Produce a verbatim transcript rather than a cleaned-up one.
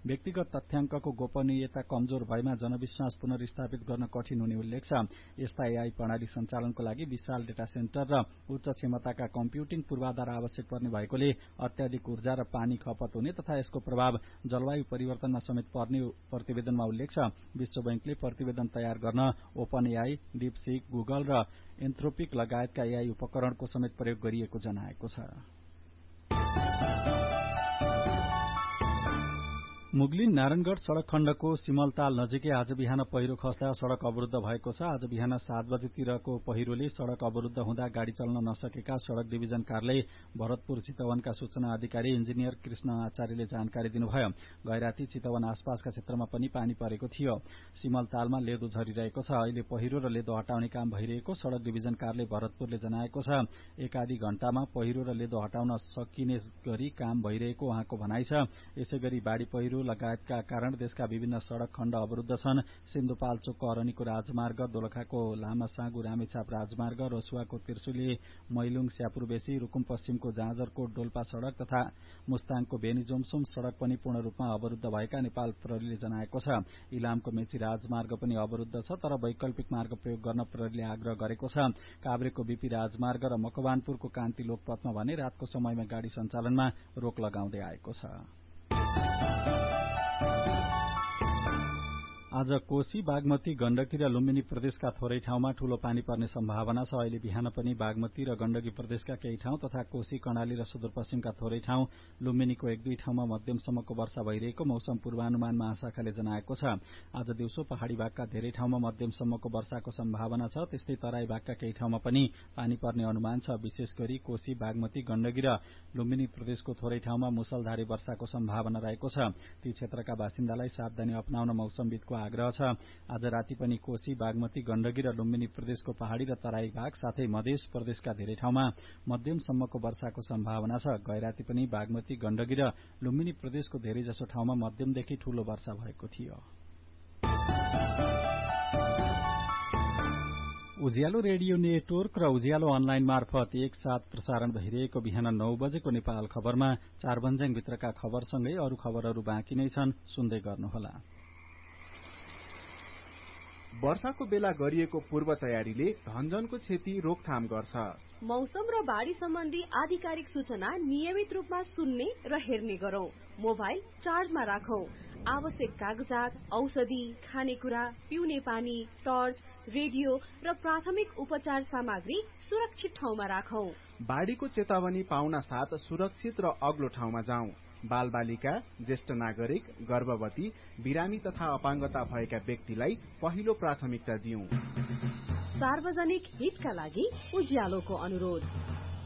व्यक्तिगत तथ्याङ्कको गोपनीयता कमजोर भएमा जनविश्वास पुनर्स्थापित गर्न कठिन हुने उल्लेख छ। यस्ता एआई प्रणाली सञ्चालनको लागि विशाल डेटा सेन्टर र उच्च क्षमताका कम्प्युटिङ पूर्वाधार आवश्यक पर्ने भएकोले अत्याधिक ऊर्जा र पानी खपत हुने तथा यसको प्रभाव जलवायु परिवर्तनमा समेत पर्ने प्रतिवेदनमा उल्लेख छ। विश्व बैंकले प्रतिवेदन तयार गर्न ओपन एआई, डीपसीक, गुगल र एन्थ्रोपिक लगायतका एआई उपकरणको समेत प्रयोग गरिएको जनाएको छ। मुगलिन नारायणगढ़ सड़क खण्डको सिमलताल नजिकै आज बिहान पहिरो खस्दा सड़क अवरुद्ध भएको छ। आज बिहान सात बजेतिरको पहिरोले सड़क अवरुद्ध हुँदा गाड़ी चल्न नसकेका सड़क डिभिजन कार्यालय भरतपुर चितवनका सूचना अधिकारी इन्जिनियर कृष्ण आचार्यले जानकारी दिनुभयो। गैराती चितवन आसपासका क्षेत्रमा पनि पानी परेको थियो। सिमलतालमा लेदो झरिरहेको छ। अहिले पहिरो र लेदो हटाउने काम भइरहेको सड़क डिभिजन कार्यालय भरतपुरले जनाएको छ। एकाधी घण्टामा पहिरो र लेदो हटाउन सकिने गरी काम भइरहेको उहाँको भनाइ छ। यसैगरी बाढ़ी पहिरो लगायतका कारण देशका विभिन्न सड़क खण्ड अवरुद्ध छन्। सिन्धुपाल्चोकको अरनीको राजमार्ग, दोलखाको लामासाँगु रामेछाप राजमार्ग, रसुवाको त्रिशुली मैलुङ स्यापुरबेसी, रुकुम पश्चिमको जाँजरकोट डोल्पा सड़क तथा मुस्ताङको बेनीजोमसुम सड़क पनि पूर्ण रूपमा अवरुद्ध भएका नेपाल प्रहरीले जनाएको छ। इलामको मेची राजमार्ग पनि अवरुद्ध छ, तर वैकल्पिक मार्ग प्रयोग गर्न प्रहरीले आग्रह गरेको छ। काभ्रेको बीपी राजमार्ग र मकवानपुरको कान्ति लोकपथमा भने रातको समयमा गाड़ी सञ्चालनमा रोक लगाउँदै आएको छ। आज कोशी, बागमती, गण्डकी र लुम्बिनी प्रदेशका थोरै ठाउँमा ठूलो पानी पर्ने सम्भावना छ। अहिले बिहान पनि बागमती र गण्डकी प्रदेशका केही ठाउँ तथा कोशी, कर्णाली र सुदूरपश्चिमका थोरै ठाउँ, लुम्बिनीको एक दुई ठाउँमा मध्यमसम्मको वर्षा भइरहेको मौसम पूर्वानुमान महाशाखाले जनाएको छ। आज दिउँसो पहाड़ी भागका धेरै ठाउँमा मध्यमसम्मको वर्षाको सम्भावना छ। त्यस्तै तराई भागका केही ठाउँमा पनि पानी पर्ने अनुमान छ। विशेष गरी कोशी, बागमती, गण्डकी र लुम्बिनी प्रदेशको थोरै ठाउँमा मुसलधारे वर्षाको सम्भावना रहेको छ। ती क्षेत्रका बासिन्दालाई सावधानी अपनाउन मौसमविदको आग्रह छ। आज राति पनि कोशी, बागमती, गण्डकी र लुम्बिनी प्रदेशको पहाड़ी र तराई भाग साथै मधेस प्रदेशका धेरै ठाउँमा मध्यमसम्मको वर्षाको सम्भावना छ। गैराती पनि बागमती, गण्डकी र लुम्बिनी प्रदेशको धेरैजसो ठाउँमा मध्यमदेखि ठूलो वर्षा भएको थियो। उज्यालो रेडियो नेटवर्क र उज्यालो अनलाइन मार्फत एकसाथ प्रसारण भइरहेको बिहान नौ बजेको नेपाल खबरमा चारबन्जाङ भित्रका खबरसँगै अरू खबरहरू बाँकी नै छन्, सुन्दै गर्नुहोला। वर्षाको बेला गरिएको पूर्व तयारीले धनजनको क्षति रोकथाम गर्छ। मौसम र बाढ़ी सम्बन्धी आधिकारिक सूचना नियमित रूपमा सुन्ने र हेर्ने गरौं। मोबाइल चार्जमा राखौं। आवश्यक कागजात, औषधि, खानेकुरा, पिउने पानी, टर्च, रेडियो र प्राथमिक उपचार सामग्री सुरक्षित ठाउँमा राखौं। बाढ़ीको चेतावनी पाउन साथ सुरक्षित र अग्लो ठाउँमा जाउँ। बाल बालिका, ज्येष्ठ नागरिक, गर्भवती, बिरामी तथा अपाङ्गता भएका व्यक्तिलाई पहिलो प्राथमिकता दिउँ। सार्वजनिक हितका लागि उज्यालोको अनुरोध।